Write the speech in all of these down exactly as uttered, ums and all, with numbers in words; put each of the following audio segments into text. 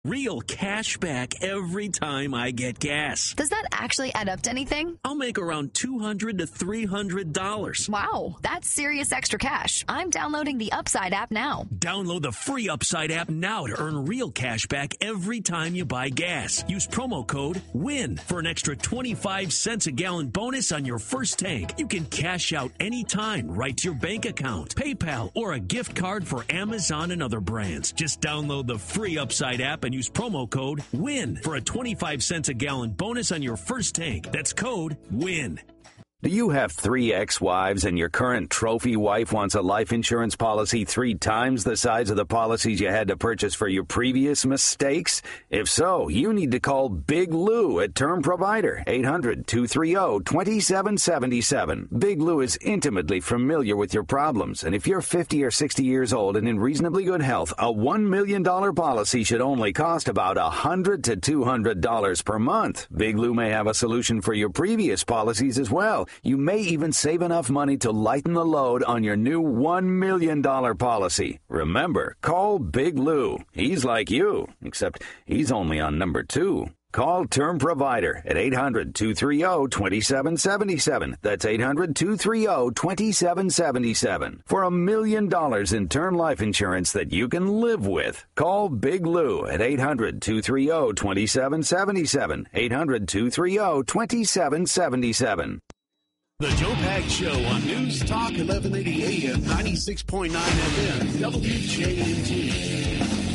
Real cash back every time I get gas. Does that actually add up to anything? I'll make around two hundred to three hundred dollars. Wow, that's serious extra cash. I'm downloading the Upside app now. Download the free Upside app now to earn real cash back every time you buy gas. Use promo code WIN for an extra twenty-five cents a gallon bonus on your first tank. You can cash out anytime right to your bank account, PayPal, or a gift card for Amazon and other brands. Just download the free Upside app and use promo code WIN for a twenty-five cents a gallon bonus on your first tank. That's code WIN. Do you have three ex-wives and your current trophy wife wants a life insurance policy three times the size of the policies you had to purchase for your previous mistakes? If so, you need to call Big Lou at Term Provider, eight hundred, two three zero, two seven seven seven. Big Lou is intimately familiar with your problems, and if you're fifty or sixty years old and in reasonably good health, a one million dollars policy should only cost about one hundred to two hundred dollars per month. Big Lou may have a solution for your previous policies as well. You may even save enough money to lighten the load on your new one million dollars policy. Remember, call Big Lou. He's like you, except he's only on number two. Call Term Provider at eight hundred, two three zero, two seven seven seven. That's eight hundred, two three zero, two seven seven seven. For a million dollars in term life insurance that you can live with. Call Big Lou at eight hundred, two three zero, two seven seven seven. eight hundred, two three zero, two seven seven seven. The Joe Pags Show on News Talk eleven eighty A M, ninety-six point nine F M, W J M T.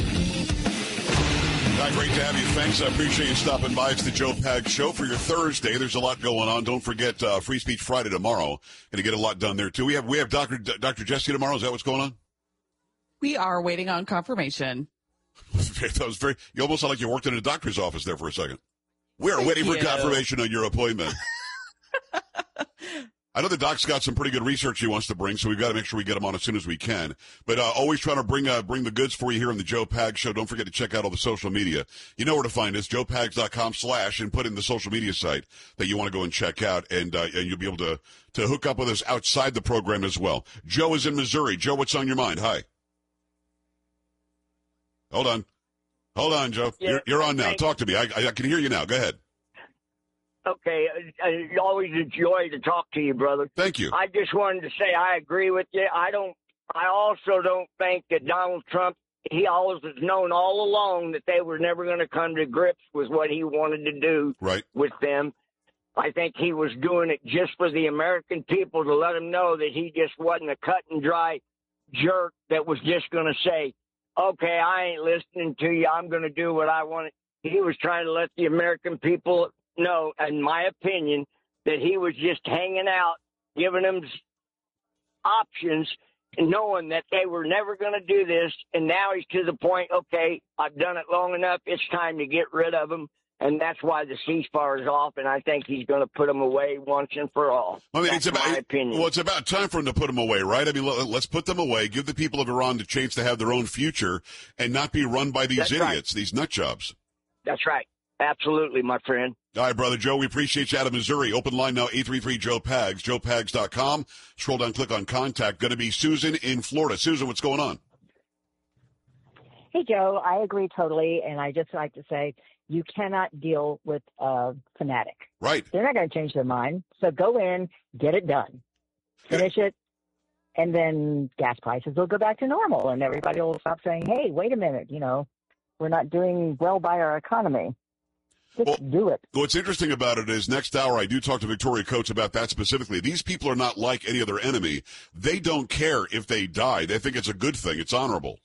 Hi, great to have you. Thanks. I appreciate you stopping by. It's the Joe Pags Show for your Thursday. There's a lot going on. Don't forget uh, Free Speech Friday tomorrow. Going to get a lot done there, too. We have we have Doctor D- Doctor Jesse tomorrow. Is that what's going on? We are waiting on confirmation. That was very. You almost sound like you worked in a doctor's office there for a second. We are Thank waiting you. for confirmation on your appointment. I know the doc's got some pretty good research he wants to bring, so we've got to make sure we get him on as soon as we can. But uh, always trying to bring uh, bring the goods for you here on the Joe Pags Show. Don't forget to check out all the social media. You know where to find us, joe pags dot com slash, and put in the social media site that you want to go and check out, and, uh, and you'll be able to, to hook up with us outside the program as well. Joe is in Missouri. Joe, what's on your mind? Hi. Hold on. Hold on, Joe. Yeah, you're, you're on now. thanks. Talk to me. I, I can hear you now. Go ahead. Okay, I, I always enjoy to talk to you, brother. Thank you. I just wanted to say I agree with you. I don't. I also don't think that Donald Trump. He always has known all along that they were never going to come to grips with what he wanted to do Right. with them. I think he was doing it just for the American people to let them know that he just wasn't a cut and dry jerk that was just going to say, "Okay, I ain't listening to you. I'm going to do what I want." He was trying to let the American people know, in my opinion, that he was just hanging out, giving them options, knowing that they were never going to do this. And now he's to the point, okay, I've done it long enough. It's time to get rid of them. And that's why the ceasefire is off. And I think he's going to put them away once and for all. I mean, that's it's about, my opinion. Well, it's about time for them to put them away, right? I mean, let, let's put them away, give the people of Iran the chance to have their own future and not be run by these That's idiots, right. these nut jobs. That's right. Absolutely, my friend. All right, Brother Joe, we appreciate you out of Missouri. Open line now, eight three three, Joe Pags, joe pags dot com. Scroll down, click on contact. Going to be Susan in Florida. Susan, what's going on? Hey, Joe, I agree totally. And I just like to say you cannot deal with a fanatic. Right. They're not going to change their mind. So go in, get it done, finish it, and then gas prices will go back to normal. And everybody will stop saying, hey, wait a minute, you know, we're not doing well by our economy. Just Well, do it. What's interesting about it is next hour I do talk to Victoria Coates about that specifically. These people are not like any other enemy. They don't care if they die. They think it's a good thing. It's honorable.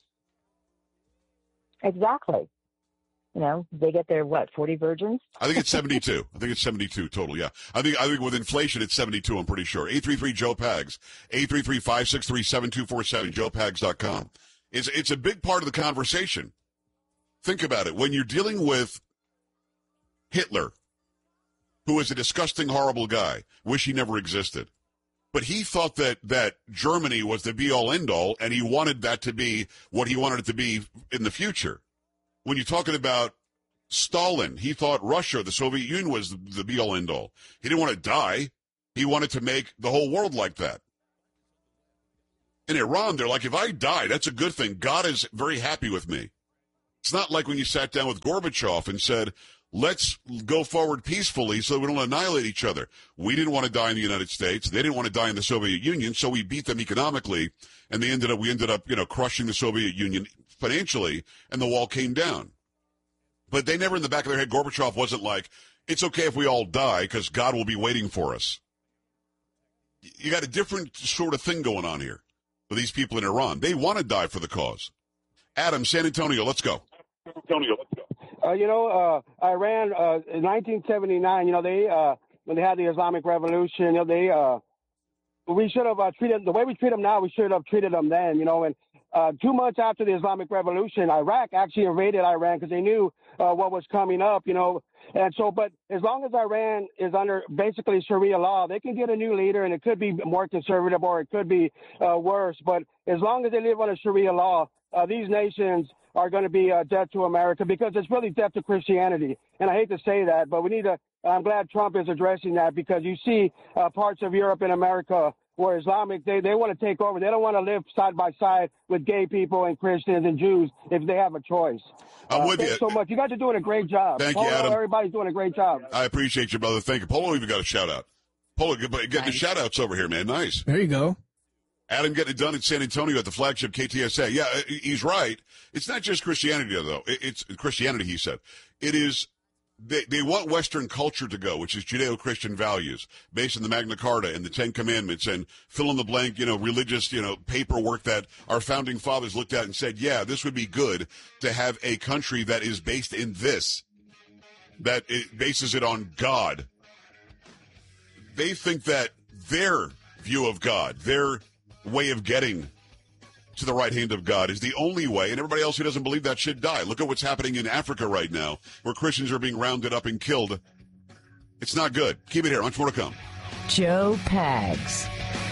Exactly. You know, they get their, what, forty virgins? I think it's seventy-two. I think it's seventy-two total, yeah. I think I think with inflation it's seventy-two, I'm pretty sure. eight three three, Joe Pags. eight three three, five six three, seven two four seven, joe pags dot com. It's, it's a big part of the conversation. Think about it. When you're dealing with Hitler, who is a disgusting, horrible guy, wish he never existed. But he thought that, that Germany was the be-all, end-all, and he wanted that to be what he wanted it to be in the future. When you're talking about Stalin, he thought Russia, the Soviet Union, was the, the be-all, end-all. He didn't want to die. He wanted to make the whole world like that. In Iran, they're like, if I die, that's a good thing. God is very happy with me. It's not like when you sat down with Gorbachev and said, let's go forward peacefully so we don't annihilate each other. We didn't want to die in the United States. They didn't want to die in the Soviet Union, so we beat them economically, and they ended up, we ended up, you know, crushing the Soviet Union financially, and the wall came down. But they never in the back of their head, Gorbachev wasn't like, it's okay if we all die because God will be waiting for us. You got a different sort of thing going on here with these people in Iran. They want to die for the cause. Adam, San Antonio, let's go. San Antonio, let's go. Uh, you know, uh, Iran, uh, in nineteen seventy-nine, you know, they, uh, when they had the Islamic Revolution, you know, they, uh, we should have uh, treated, the way we treat them now, we should have treated them then, you know, and uh, two months after the Islamic Revolution, Iraq actually invaded Iran because they knew uh, what was coming up, you know, and so, but as long as Iran is under basically Sharia law, they can get a new leader, and it could be more conservative or it could be uh, worse, but as long as they live under Sharia law, uh, these nations are going to be uh, dead to America because it's really dead to Christianity. And I hate to say that, but we need to, I'm glad Trump is addressing that because you see uh, parts of Europe and America where Islamic, they, they want to take over. They don't want to live side by side with gay people and Christians and Jews if they have a choice. I'm uh, with thanks you. so much. You guys are doing a great job. Thank Polo, you, Adam. Everybody's doing a great job. I appreciate you, brother. Thank you. Polo even got a shout-out. Polo, get, get Nice. the shout-outs over here, man. Nice. There you go. Adam getting it done in San Antonio at the flagship K T S A. Yeah, he's right. It's not just Christianity, though. It's Christianity, he said. It is, they, they want Western culture to go, which is Judeo-Christian values, based on the Magna Carta and the Ten Commandments and fill in the blank, you know, religious, you know, paperwork that our founding fathers looked at and said, yeah, this would be good to have a country that is based in this, that it bases it on God. They think that their view of God, their way of getting to the right hand of God is the only way, and everybody else who doesn't believe that should die. Look at what's happening in Africa right now, where Christians are being rounded up and killed. It's not good. Keep it here. Much more to come. Joe Pags.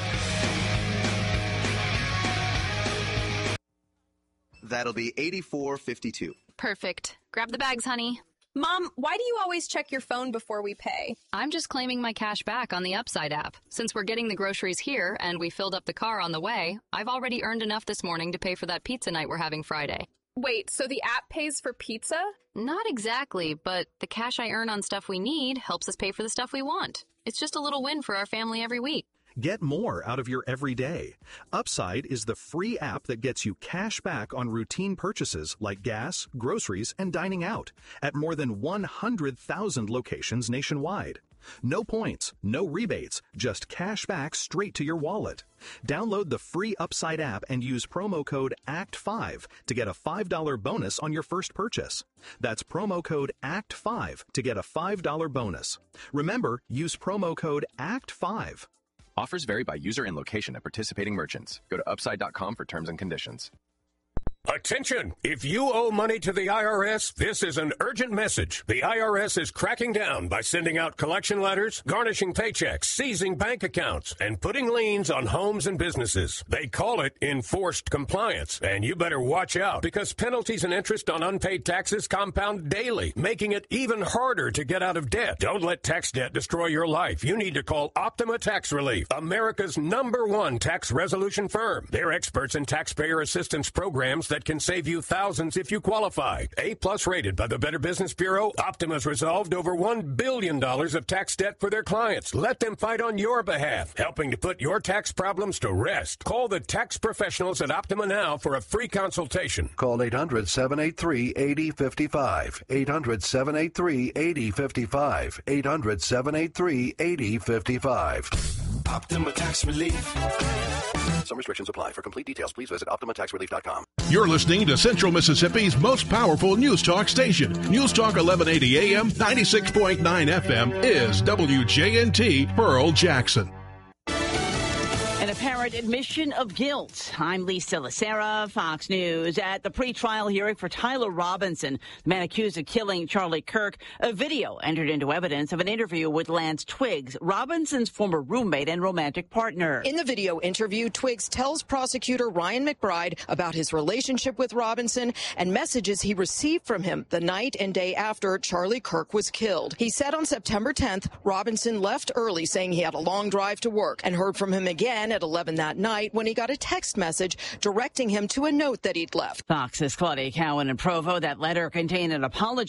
That'll be eighty-four fifty-two. Perfect. Grab the bags, honey. Mom, why do you always check your phone before we pay? I'm just claiming my cash back on the Upside app. Since we're getting the groceries here and we filled up the car on the way, I've already earned enough this morning to pay for that pizza night we're having Friday. Wait, so the app pays for pizza? Not exactly, but the cash I earn on stuff we need helps us pay for the stuff we want. It's just a little win for our family every week. Get more out of your everyday. Upside is the free app that gets you cash back on routine purchases like gas, groceries, and dining out at more than one hundred thousand locations nationwide. No points, no rebates, just cash back straight to your wallet. Download the free Upside app and use promo code A C T five to get a five dollars bonus on your first purchase. That's promo code A C T five to get a five dollars bonus. Remember, use promo code A C T five. Offers vary by user and location at participating merchants. Go to upside dot com for terms and conditions. Attention! If you owe money to the I R S, this is an urgent message. The I R S is cracking down by sending out collection letters, garnishing paychecks, seizing bank accounts, and putting liens on homes and businesses. They call it enforced compliance, and you better watch out because penalties and interest on unpaid taxes compound daily, making it even harder to get out of debt. Don't let tax debt destroy your life. You need to call Optima Tax Relief, America's number one tax resolution firm. They're experts in taxpayer assistance programs that can save you thousands if you qualify. A-plus rated by the Better Business Bureau, Optima's resolved over one billion dollars of tax debt for their clients. Let them fight on your behalf, helping to put your tax problems to rest. Call the tax professionals at Optima now for a free consultation. Call eight hundred, seven eight three, eight zero five five. eight hundred, seven eight three, eight zero five five. eight hundred, seven eight three, eight zero five five. Optima Tax Relief. Some restrictions apply. For complete details, please visit optima tax relief dot com. You're listening to Central Mississippi's most powerful news talk station. News Talk eleven eighty A M, ninety-six point nine F M is W J N T Pearl Jackson. An apparent admission of guilt. I'm Lisa Lacera, Fox News. At the pretrial hearing for Tyler Robinson, the man accused of killing Charlie Kirk, a video entered into evidence of an interview with Lance Twiggs, Robinson's former roommate and romantic partner. In the video interview, Twiggs tells prosecutor Ryan McBride about his relationship with Robinson and messages he received from him the night and day after Charlie Kirk was killed. He said on September tenth, Robinson left early saying he had a long drive to work and heard from him again at eleven that night when he got a text message directing him to a note that he'd left. Fox's Claudia Cowan in Provo. That letter contained an apology